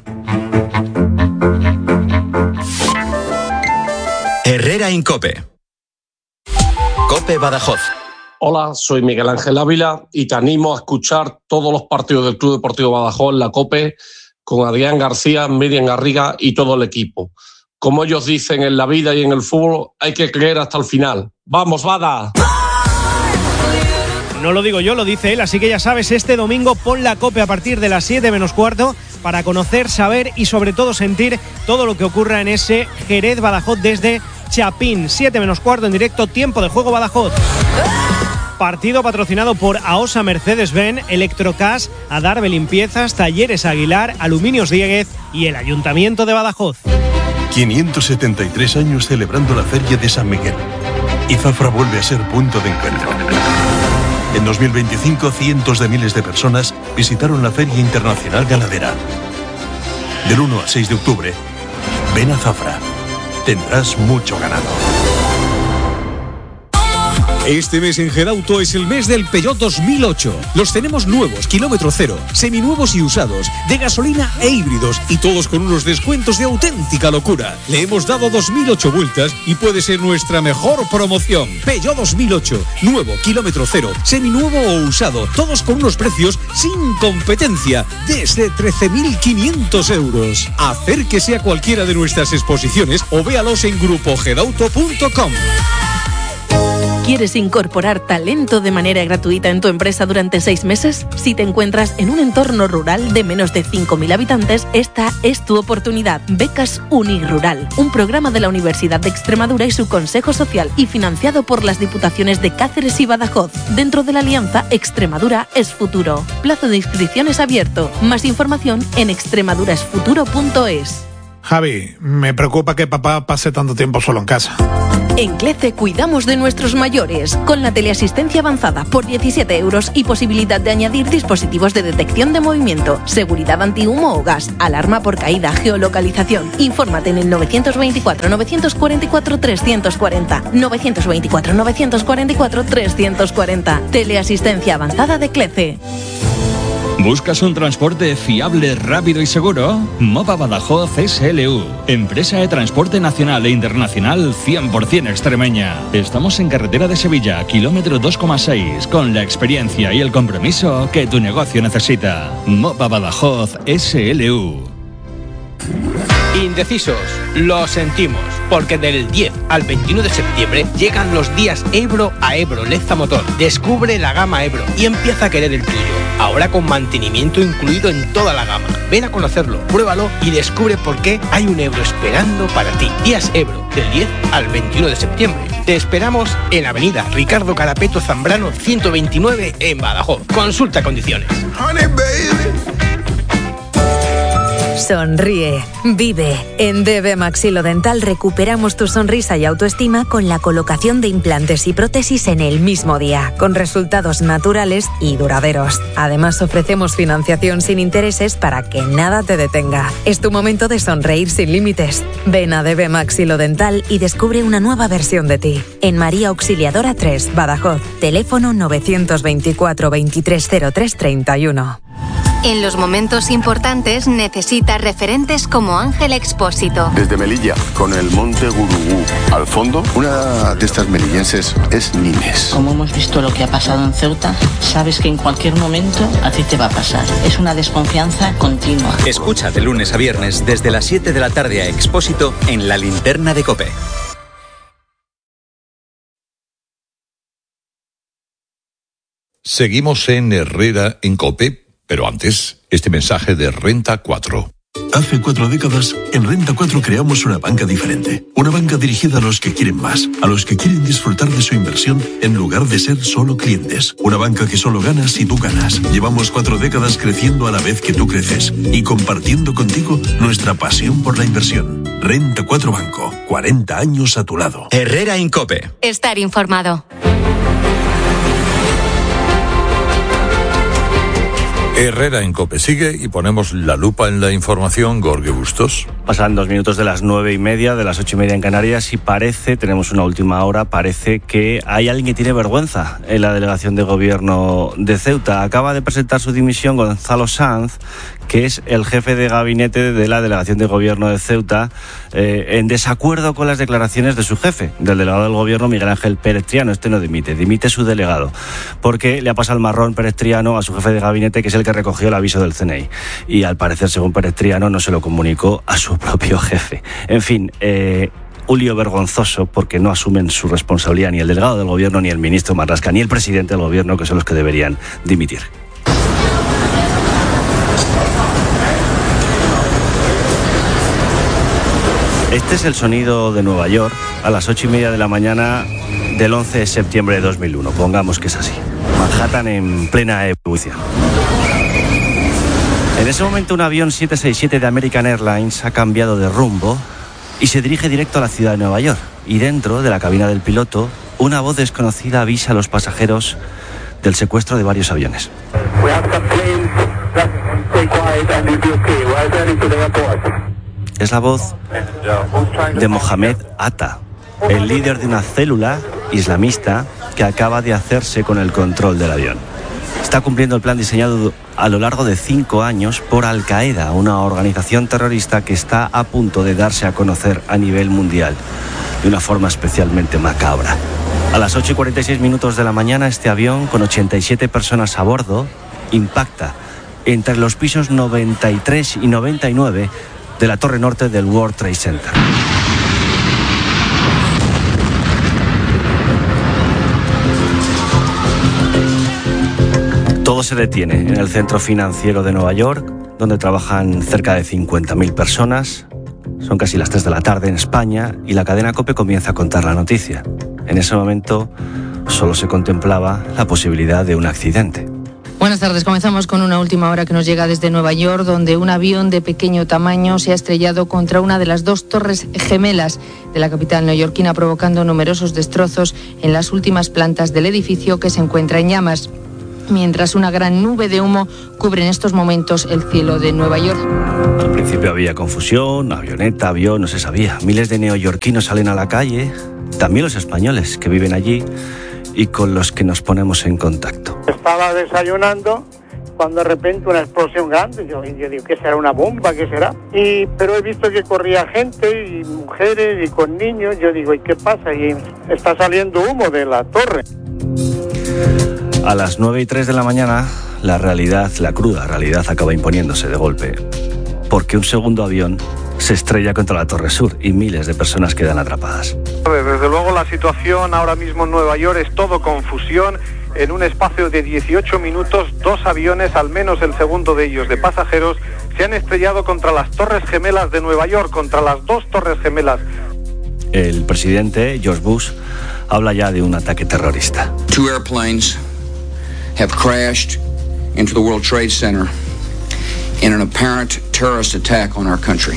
S4: Herrera en COPE. COPE Badajoz.
S15: Hola, soy Miguel Ángel Ávila y te animo a escuchar todos los partidos del Club Deportivo Badajoz en la COPE con Adrián García, Miriam Garriga y todo el equipo. Como ellos dicen, en la vida y en el fútbol hay que creer hasta el final. ¡Vamos, Bada!
S16: No lo digo yo, lo dice él, así que ya sabes, este domingo pon la COPE a partir de las siete menos cuarto para conocer, saber y sobre todo sentir todo lo que ocurra en ese Jerez Badajoz desde Chapín. siete menos cuarto en directo, tiempo de juego Badajoz. Partido patrocinado por AOSA Mercedes-Benz, Electrocas, Adarve Limpiezas, Talleres Aguilar, Aluminios Dieguez y el Ayuntamiento de Badajoz.
S17: quinientos setenta y tres años celebrando la Feria de San Miguel. Y Zafra vuelve a ser punto de encuentro. En dos mil veinticinco, cientos de miles de personas visitaron la Feria Internacional Ganadera. Del uno al seis de octubre, ven a Zafra. Tendrás mucho ganado.
S18: Este mes en Gedauto es el mes del Peugeot dos mil ocho. Los tenemos nuevos, kilómetro cero, seminuevos y usados, de gasolina e híbridos, y todos con unos descuentos de auténtica locura. Le hemos dado dos mil ocho vueltas y puede ser nuestra mejor promoción. Peugeot dos mil ocho, nuevo, kilómetro cero, seminuevo o usado, todos con unos precios sin competencia, desde trece mil quinientos euros. Acérquese a cualquiera de nuestras exposiciones o véalos en grupo gedauto punto com.
S19: ¿Quieres incorporar talento de manera gratuita en tu empresa durante seis meses? Si te encuentras en un entorno rural de menos de cinco mil habitantes, esta es tu oportunidad. Becas Unirural, un programa de la Universidad de Extremadura y su Consejo Social y financiado por las Diputaciones de Cáceres y Badajoz, dentro de la alianza Extremadura es Futuro. Plazo de inscripciones abierto. Más información en extremaduraesfuturo punto es.
S20: Javi, me preocupa que papá pase tanto tiempo solo en casa.
S19: En CLECE cuidamos de nuestros mayores, con la teleasistencia avanzada por diecisiete euros y posibilidad de añadir dispositivos de detección de movimiento, seguridad antihumo o gas, alarma por caída, geolocalización. Infórmate en el novecientos veinticuatro, novecientos cuarenta y cuatro, trescientos cuarenta, novecientos veinticuatro, novecientos cuarenta y cuatro, trescientos cuarenta. Teleasistencia avanzada de CLECE.
S21: ¿Buscas un transporte fiable, rápido y seguro? Mopa Badajoz S L U, empresa de transporte nacional e internacional cien por ciento extremeña. Estamos en carretera de Sevilla, kilómetro dos coma seis, con la experiencia y el compromiso que tu negocio necesita. Mopa Badajoz S L U.
S22: Indecisos, lo sentimos, porque del diez al veintiuno de septiembre llegan los días Ebro a Ebro Leza Motor. Descubre la gama Ebro y empieza a querer el tuyo. Ahora con mantenimiento incluido en toda la gama. Ven a conocerlo, pruébalo y descubre por qué hay un Ebro esperando para ti. Días Ebro, del diez al veintiuno de septiembre. Te esperamos en Avenida Ricardo Carapeto Zambrano ciento veintinueve en Badajoz. Consulta condiciones. Honey, baby.
S23: Sonríe, vive. En D B Maxilodental recuperamos tu sonrisa y autoestima con la colocación de implantes y prótesis en el mismo día, con resultados naturales y duraderos. Además, ofrecemos financiación sin intereses para que nada te detenga. Es tu momento de sonreír sin límites. Ven a D B Maxilodental y descubre una nueva versión de ti. En María Auxiliadora tres, Badajoz. Teléfono novecientos veinticuatro, veintitrés cero tres, treinta y uno.
S5: En los momentos importantes necesitas referentes como Ángel Expósito.
S24: Desde Melilla, con el monte Gurugú. Al fondo, una de estas melillenses es Nimes.
S25: Como hemos visto lo que ha pasado en Ceuta, sabes que en cualquier momento a ti te va a pasar. Es una desconfianza continua.
S4: Escucha de lunes a viernes desde las siete de la tarde a Expósito en La Linterna de COPE.
S1: Seguimos en Herrera en COPE, pero antes, este mensaje de Renta cuatro.
S17: Hace cuatro décadas, en Renta cuatro creamos una banca diferente. Una banca dirigida a los que quieren más, a los que quieren disfrutar de su inversión en lugar de ser solo clientes. Una banca que solo gana si tú ganas. Llevamos cuatro décadas creciendo a la vez que tú creces y compartiendo contigo nuestra pasión por la inversión. Renta cuatro Banco, cuarenta años a tu lado.
S4: Herrera en COPE.
S5: Estar informado.
S1: Herrera en COPE sigue y ponemos la lupa en la información. Gorge Bustos.
S3: Pasan dos minutos de las nueve y media, de las ocho y media en Canarias, y parece, tenemos una última hora, parece que hay alguien que tiene vergüenza en la delegación de gobierno de Ceuta. Acaba de presentar su dimisión Gonzalo Sanz, que es el jefe de gabinete de la delegación de gobierno de Ceuta, eh, en desacuerdo con las declaraciones de su jefe, del delegado del gobierno Miguel Ángel Pérez Triano. Este no dimite, dimite su delegado, porque le ha pasado el marrón Pérez Triano a su jefe de gabinete, que es el que recogió el aviso del C N I, y al parecer, según Pérez Triano, no se lo comunicó a su propio jefe. En fin, eh, un lío vergonzoso, porque no asumen su responsabilidad ni el delegado del gobierno, ni el ministro Marrasca, ni el presidente del gobierno, que son los que deberían dimitir. Este es el sonido de Nueva York a las ocho y media de la mañana del once de septiembre de dos mil uno. Pongamos que es así. Manhattan en plena ebullición. En ese momento un avión siete sesenta y siete de American Airlines ha cambiado de rumbo y se dirige directo a la ciudad de Nueva York. Y dentro de la cabina del piloto, una voz desconocida avisa a los pasajeros del secuestro de varios aviones. Es la voz de Mohamed Atta, el líder de una célula islamista que acaba de hacerse con el control del avión. Está cumpliendo el plan diseñado a lo largo de cinco años por Al-Qaeda, una organización terrorista que está a punto de darse a conocer a nivel mundial de una forma especialmente macabra. A las ocho y cuarenta y seis minutos de la mañana, este avión, con ochenta y siete personas a bordo, impacta entre los pisos noventa y tres y noventa y nueve de la torre norte del World Trade Center. Todo se detiene en el centro financiero de Nueva York, donde trabajan cerca de cincuenta mil personas. Son casi las tres de la tarde en España y la cadena COPE comienza a contar la noticia. En ese momento solo se contemplaba la posibilidad de un accidente.
S2: Buenas tardes. Comenzamos con una última hora que nos llega desde Nueva York, donde un avión de pequeño tamaño se ha estrellado contra una de las dos torres gemelas de la capital neoyorquina, provocando numerosos destrozos en las últimas plantas del edificio, que se encuentra en llamas, mientras una gran nube de humo cubre en estos momentos el cielo de Nueva York.
S3: Al principio había confusión, avioneta, avión, no se sabía. Miles de neoyorquinos salen a la calle, también los españoles que viven allí y con los que nos ponemos en contacto.
S6: Estaba desayunando cuando de repente una explosión grande. Yo, yo digo, ¿qué será? ¿Una bomba? ¿Qué será? Y, pero he visto que corría gente y mujeres y con niños. Yo digo, ¿y qué pasa? Y está saliendo humo de la torre.
S3: A las nueve y tres de la mañana, la realidad, la cruda realidad, acaba imponiéndose de golpe, porque un segundo avión se estrella contra la Torre Sur y miles de personas quedan atrapadas.
S7: Desde luego la situación ahora mismo en Nueva York es todo confusión. En un espacio de dieciocho minutos, dos aviones, al menos el segundo de ellos de pasajeros, se han estrellado contra las Torres Gemelas de Nueva York, contra las dos Torres Gemelas.
S3: El presidente, George Bush, habla ya de un ataque terrorista.
S8: Two airplanes have crashed into the World Trade Center in an apparent terrorist attack on our country.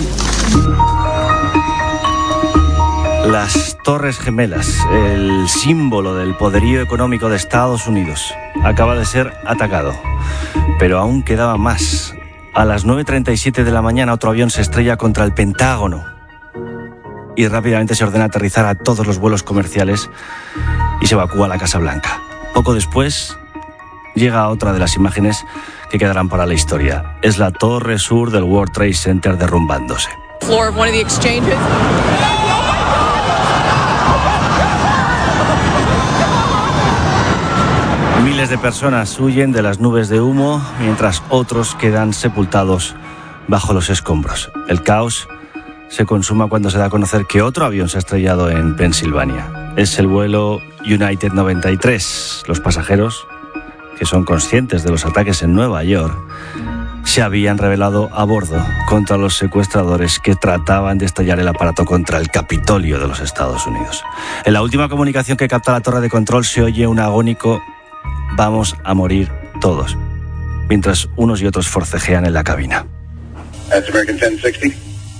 S3: Las Torres Gemelas, el símbolo del poderío económico de Estados Unidos, acaba de ser atacado. Pero aún quedaba más. A las nueve treinta y siete de la mañana otro avión se estrella contra el Pentágono y rápidamente se ordena aterrizar a todos los vuelos comerciales y se evacúa la Casa Blanca. Poco después llega otra de las imágenes que quedarán para la historia. Es la Torre Sur del World Trade Center derrumbándose.
S10: Floor of one of the exchanges.
S3: Miles de personas huyen de las nubes de humo, mientras otros quedan sepultados bajo los escombros. El caos se consuma cuando se da a conocer que otro avión se ha estrellado en Pensilvania. Es el vuelo United noventa y tres. Los pasajeros, que son conscientes de los ataques en Nueva York, se habían rebelado a bordo contra los secuestradores que trataban de estallar el aparato contra el Capitolio de los Estados Unidos. En la última comunicación que capta la torre de control se oye un agónico "vamos a morir todos", mientras unos y otros forcejean en la cabina.
S8: That's American ten sixty.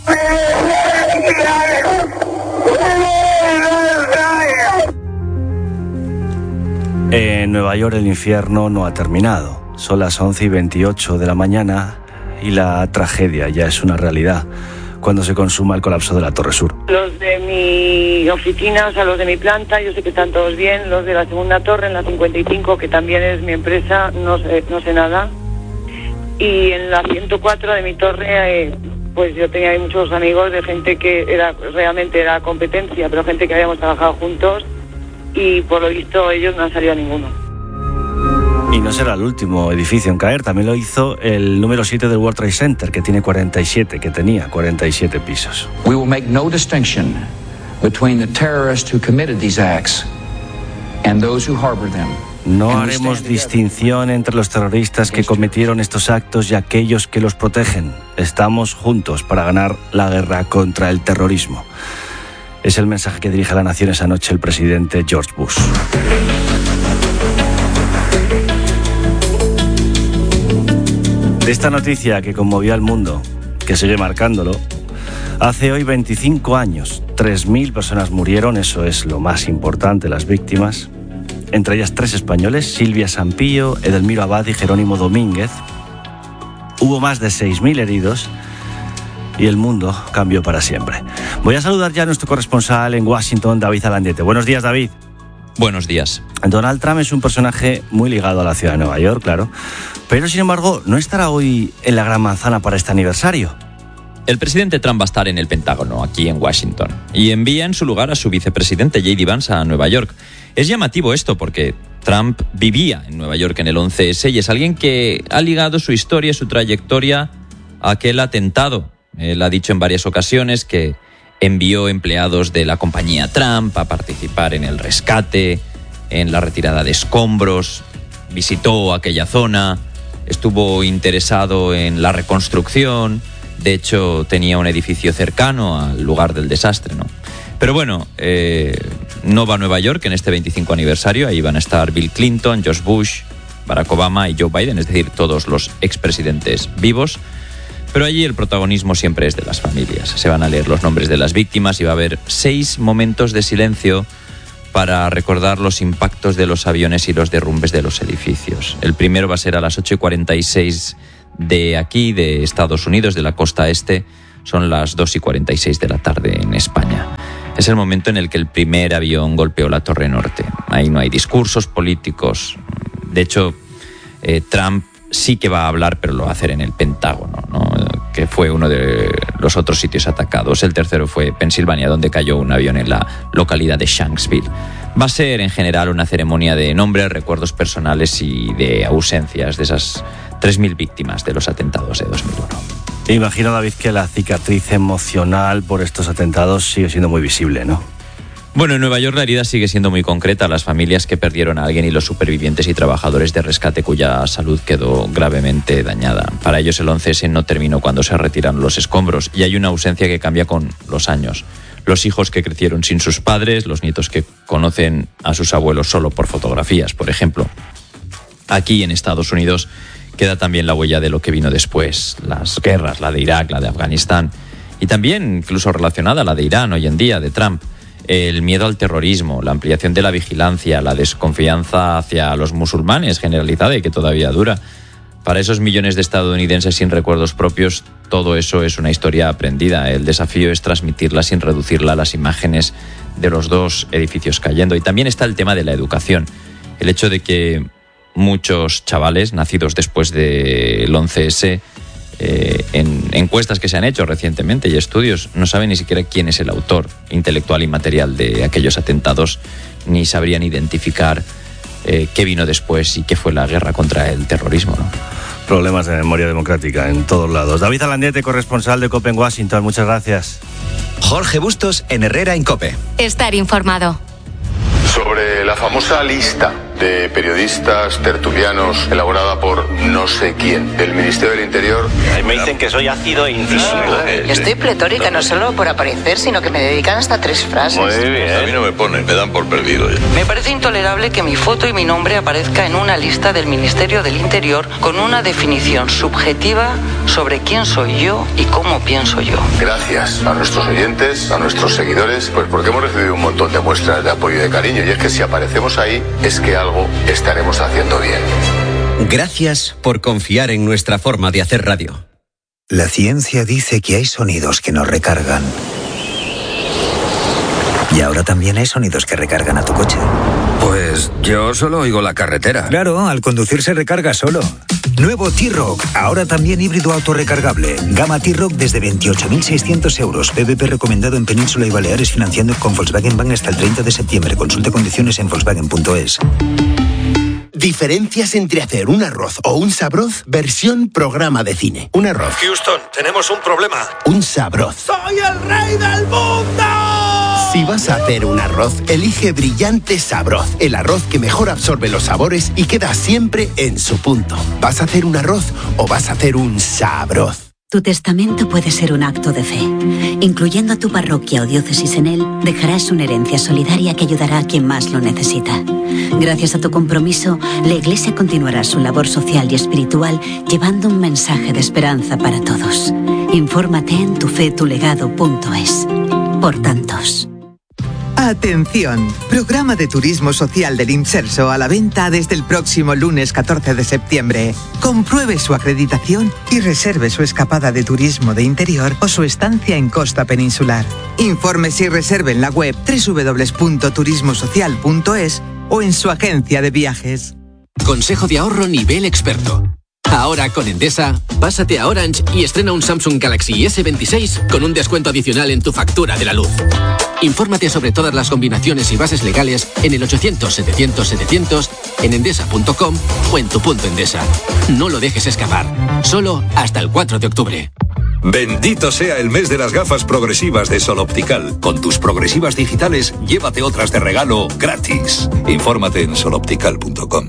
S3: En Nueva York el infierno no ha terminado. Son las once y veintiocho de la mañana y la tragedia ya es una realidad cuando se consuma el colapso de la Torre Sur.
S26: Los de mi oficina, o sea, los de mi planta, yo sé que están todos bien. Los de la segunda torre, en la cincuenta y cinco, que también es mi empresa, no sé, no sé nada. Y en la ciento cuatro de mi torre, eh, pues yo tenía ahí muchos amigos de gente que era realmente era competencia, pero gente que habíamos trabajado juntos, y por lo visto ellos no han salido a ninguno.
S3: Y no será el último edificio en caer, también lo hizo el número siete del World Trade Center, que tiene cuarenta y siete, que tenía cuarenta y siete pisos.
S8: We will make no distinction between the terrorists who committed these acts and those who harbored them.
S3: No haremos distinción entre los terroristas que cometieron estos actos y aquellos que los protegen. Estamos juntos para ganar la guerra contra el terrorismo. Es el mensaje que dirige a la nación esa noche el presidente George Bush. De esta noticia que conmovió al mundo, que sigue marcándolo, hace hoy veinticinco años, tres mil personas murieron, eso es lo más importante, las víctimas, entre ellas tres españoles, Silvia Sampillo, Edelmiro Abad y Jerónimo Domínguez. Hubo más de seis mil heridos y el mundo cambió para siempre. Voy a saludar ya a nuestro corresponsal en Washington, David Alandiete. Buenos días, David.
S27: Buenos días.
S3: Donald Trump es un personaje muy ligado a la ciudad de Nueva York, claro, pero sin embargo no estará hoy en la Gran Manzana para este aniversario.
S27: El presidente Trump va a estar en el Pentágono, aquí en Washington, y envía en su lugar a su vicepresidente J D Vance a Nueva York. Es llamativo esto porque Trump vivía en Nueva York en el once ese y es alguien que ha ligado su historia, su trayectoria a aquel atentado. Él ha dicho en varias ocasiones que envió empleados de la compañía Trump a participar en el rescate, en la retirada de escombros. visitó aquella zona, estuvo interesado en la reconstrucción, de hecho tenía un edificio cercano al lugar del desastre, ¿no? Pero bueno, eh, no va a Nueva York en este veinticinco aniversario, ahí van a estar Bill Clinton, George Bush, Barack Obama y Joe Biden, es decir, todos los expresidentes vivos. Pero allí el protagonismo siempre es de las familias. Se van a leer los nombres de las víctimas y va a haber seis momentos de silencio para recordar los impactos de los aviones y los derrumbes de los edificios. El primero va a ser a las ocho y cuarenta y seis de aquí, de Estados Unidos, de la costa este. Son las dos y cuarenta y seis de la tarde en España. Es el momento en el que el primer avión golpeó la Torre Norte. Ahí no hay discursos políticos. De hecho, eh, Trump sí que va a hablar, pero lo va a hacer en el Pentágono, ¿no? Que fue uno de los otros sitios atacados. El tercero fue Pensilvania, donde cayó un avión en la localidad de Shanksville. Va a ser, en general, una ceremonia de nombres, recuerdos personales y de ausencias de esas tres mil víctimas de los atentados de dos mil uno.
S3: Imagino, David, que la cicatriz emocional por estos atentados sigue siendo muy visible, ¿no?
S27: Bueno, en Nueva York la herida sigue siendo muy concreta. Las familias que perdieron a alguien y los supervivientes y trabajadores de rescate cuya salud quedó gravemente dañada. Para ellos el once ese no terminó cuando se retiraron los escombros y hay una ausencia que cambia con los años. Los hijos que crecieron sin sus padres, los nietos que conocen a sus abuelos solo por fotografías, por ejemplo. Aquí en Estados Unidos queda también la huella de lo que vino después, las guerras, la de Irak, la de Afganistán, y también incluso relacionada a la de Irán hoy en día, de Trump. El miedo al terrorismo, la ampliación de la vigilancia, la desconfianza hacia los musulmanes generalizada y que todavía dura. Para esos millones de estadounidenses sin recuerdos propios, todo eso es una historia aprendida. El desafío es transmitirla sin reducirla a las imágenes de los dos edificios cayendo. Y también está el tema de la educación. El hecho de que muchos chavales nacidos después del once ese, eh, en encuestas que se han hecho recientemente y estudios, no saben ni siquiera quién es el autor intelectual y material de aquellos atentados, ni sabrían identificar eh, qué vino después y qué fue la guerra contra el terrorismo, ¿no?
S3: Problemas de memoria democrática en todos lados. David Alandiete, corresponsal de COPE en Washington, muchas gracias.
S4: Jorge Bustos en Herrera Incope.
S5: Estar informado.
S24: Sobre la famosa lista de periodistas tertulianos elaborada por no sé quién del Ministerio del Interior.
S9: Ahí me dicen que soy ácido e incisivo.
S10: Estoy pletórica, no solo por aparecer, sino que me dedican hasta tres frases.
S1: Muy bien. A mí no me ponen, me dan por perdido.
S10: Me parece intolerable que mi foto y mi nombre aparezca en una lista del Ministerio del Interior con una definición subjetiva sobre quién soy yo y cómo pienso yo.
S24: Gracias a nuestros oyentes, a nuestros seguidores, pues porque hemos recibido un montón de muestras de apoyo y de cariño. Y es que si aparecemos ahí, es que algo estaremos haciendo bien.
S4: Gracias por confiar en nuestra forma de hacer radio.
S11: La ciencia dice que hay sonidos que nos recargan. Y ahora también hay sonidos que recargan a tu coche.
S12: Pues yo solo oigo la carretera.
S11: Claro, al conducir se recarga solo. Nuevo T-Roc, ahora también híbrido autorrecargable. Gama T-Roc desde veintiocho mil seiscientos euros. P V P recomendado en Península y Baleares financiando con Volkswagen Bank hasta el treinta de septiembre. Consulte condiciones en volkswagen punto es.
S13: Diferencias entre hacer un arroz o un sabroz, versión programa de cine. Un arroz.
S12: Houston, tenemos un problema.
S13: Un sabroz.
S12: ¡Soy el rey del mundo!
S13: Si vas a hacer un arroz, elige Brillante Sabroz, el arroz que mejor absorbe los sabores y queda siempre en su punto. ¿Vas a hacer un arroz o vas a hacer un sabroz?
S14: Tu testamento puede ser un acto de fe. Incluyendo a tu parroquia o diócesis en él, dejarás una herencia solidaria que ayudará a quien más lo necesita. Gracias a tu compromiso, la Iglesia continuará su labor social y espiritual llevando un mensaje de esperanza para todos. Infórmate en tufetulegado punto es. Por tantos.
S15: Atención, programa de turismo social del Imserso a la venta desde el próximo lunes catorce de septiembre. Compruebe su acreditación y reserve su escapada de turismo de interior o su estancia en costa peninsular. Infórmese y reserve en la web doble u doble u doble u punto turismo social punto es o en su agencia de viajes.
S28: Consejo de ahorro nivel experto. Ahora con Endesa, pásate a Orange y estrena un Samsung Galaxy ese veintiséis con un descuento adicional en tu factura de la luz. Infórmate sobre todas las combinaciones y bases legales en el ochocientos setecientos setecientos, en endesa punto com o en tu punto Endesa. No lo dejes escapar. Solo hasta el cuatro de octubre.
S29: Bendito sea el mes de las gafas progresivas de Sol Optical. Con tus progresivas digitales, llévate otras de regalo gratis. Infórmate en sol optical punto com.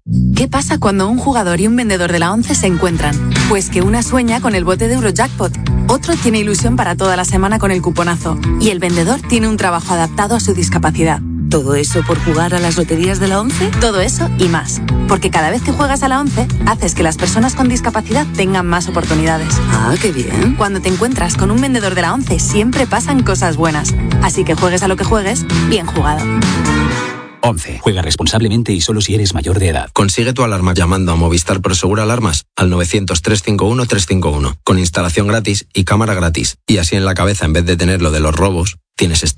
S16: ¿Qué pasa cuando un jugador y un vendedor de la ONCE se encuentran? Pues que una sueña con el bote de Eurojackpot, otro tiene ilusión para toda la semana con el cuponazo y el vendedor tiene un trabajo adaptado a su discapacidad.
S17: ¿Todo eso por jugar a las loterías de la ONCE?
S16: Todo eso y más. Porque cada vez que juegas a la ONCE, haces que las personas con discapacidad tengan más oportunidades.
S17: Ah, qué bien.
S16: Cuando te encuentras con un vendedor de la ONCE, siempre pasan cosas buenas. Así que juegues a lo que juegues, bien jugado.
S18: ONCE. Juega responsablemente y solo si eres mayor de edad.
S19: Consigue tu alarma llamando a Movistar Prosegur Alarmas al novecientos, trescientos cincuenta y uno, trescientos cincuenta y uno. Con instalación gratis y cámara gratis. Y así en la cabeza, en vez de tener lo de los robos, tienes esto.